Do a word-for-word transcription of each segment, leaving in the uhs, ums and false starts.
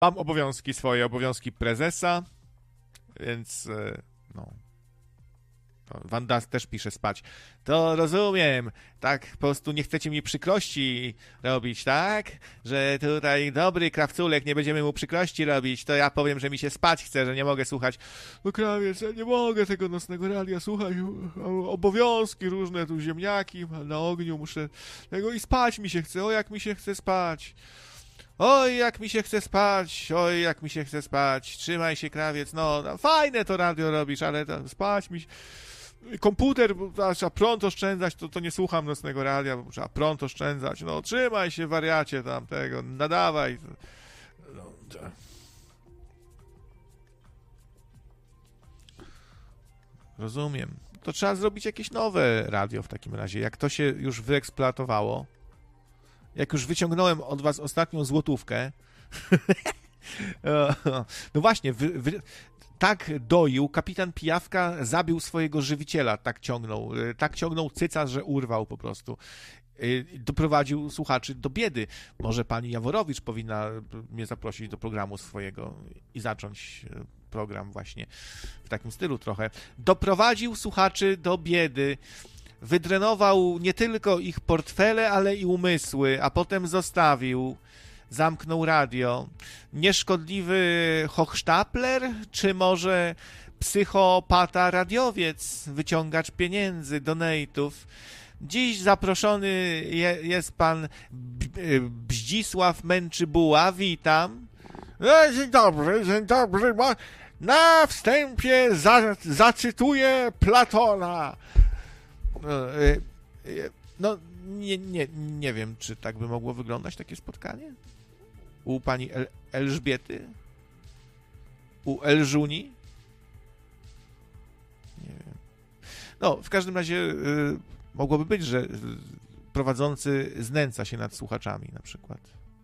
Mam obowiązki swoje, obowiązki prezesa, więc no... Wanda też pisze spać. To rozumiem, tak po prostu nie chcecie mi przykrości robić, tak? Że tutaj dobry krawculek, nie będziemy mu przykrości robić, to ja powiem, że mi się spać chce, że nie mogę słuchać. No krawiec, ja nie mogę tego nocnego radia słuchać, obowiązki różne, tu ziemniaki na ogniu, muszę tego i spać mi się chce, o jak mi się chce spać. Oj, jak mi się chce spać, oj, jak mi się chce spać, trzymaj się krawiec, no, no fajne to radio robisz, ale to spać mi się... Komputer, bo trzeba prąd oszczędzać, to, to nie słucham nocnego radia, bo trzeba prąd oszczędzać. No, trzymaj się, wariacie tam tego, nadawaj. No, rozumiem. To trzeba zrobić jakieś nowe radio w takim razie. Jak to się już wyeksploatowało, jak już wyciągnąłem od was ostatnią złotówkę, no właśnie, wy, wy, tak doił, kapitan Pijawka zabił swojego żywiciela, tak ciągnął, tak ciągnął cyca, że urwał po prostu. Doprowadził słuchaczy do biedy. Może pani Jaworowicz powinna mnie zaprosić do programu swojego i zacząć program właśnie w takim stylu trochę. Doprowadził słuchaczy do biedy. Wydrenował nie tylko ich portfele, ale i umysły, a potem zostawił. Zamknął radio. Nieszkodliwy hochsztapler, czy może psychopata radiowiec, wyciągacz pieniędzy, donate'ów. Dziś zaproszony je, jest pan Bździsław Męczybuła. Witam. No, dzień dobry, dzień dobry. Na wstępie za, zacytuję Platona. No, nie, nie, nie wiem, czy tak by mogło wyglądać takie spotkanie? U pani El- Elżbiety? U Elżuni? Nie wiem. No, w każdym razie y, mogłoby być, że y, prowadzący znęca się nad słuchaczami na przykład.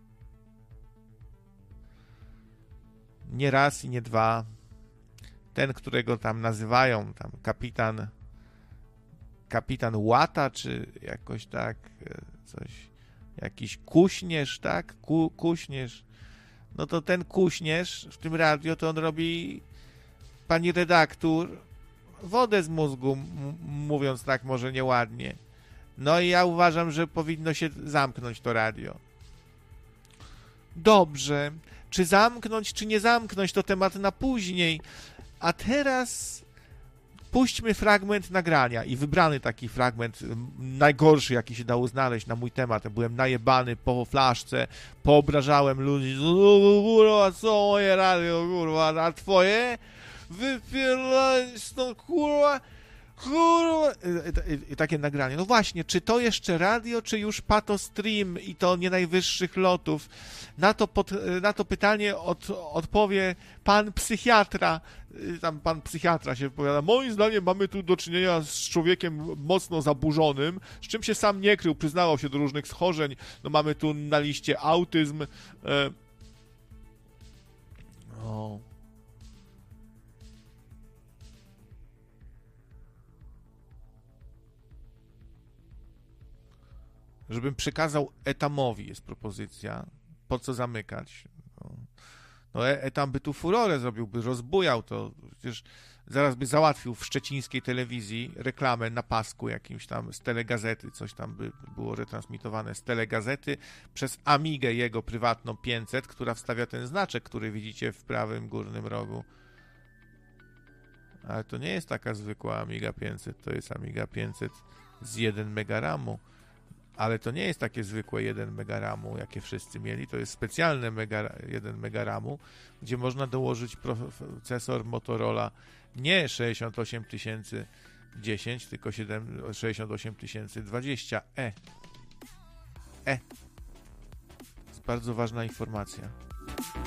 Nie raz i nie dwa. Ten, którego tam nazywają tam kapitan kapitan Łata, czy jakoś tak coś, jakiś kuśnierz, tak? Ku, kuśnierz. No to ten kuśnierz w tym radio, to on robi, pani redaktor, wodę z mózgu, m- mówiąc tak może nieładnie. No i ja uważam, że powinno się zamknąć to radio. Dobrze. Czy zamknąć, czy nie zamknąć, to temat na później. A teraz puśćmy fragment nagrania. I wybrany taki fragment, najgorszy, jaki się dało znaleźć na mój temat. Byłem najebany po flaszce, poobrażałem ludzi. Kurwa, co moje radio, kurwa, a twoje? Wypierdolę stąd, kurwa, kurwa. I, i, I takie nagranie. No właśnie, czy to jeszcze radio, czy już patostream i to nie najwyższych lotów? Na to, pod, na to pytanie od, odpowie pan psychiatra. Tam pan psychiatra się wypowiada. Moim zdaniem mamy tu do czynienia z człowiekiem mocno zaburzonym, z czym się sam nie krył, przyznawał się do różnych schorzeń. No mamy tu na liście autyzm. E... O. Żebym przekazał Etamowi, jest propozycja. Po co zamykać? No, no Etam by tu furorę zrobił, by rozbujał to. Przecież zaraz by załatwił w szczecińskiej telewizji reklamę na pasku jakimś tam z telegazety, coś tam by było retransmitowane z telegazety przez Amigę jego prywatną pięćset, która wstawia ten znaczek, który widzicie w prawym górnym rogu. Ale to nie jest taka zwykła Amiga pięćset, to jest Amiga pięćset z jeden megaramu. Ale to nie jest takie zwykłe jeden megaramu, jakie wszyscy mieli. To jest specjalne mega, jeden megaramu, gdzie można dołożyć procesor Motorola nie sześćdziesiąt osiem tysięcy dziesięć, tylko sześćdziesiąt osiem tysięcy dwadzieścia E. E. To jest bardzo ważna informacja.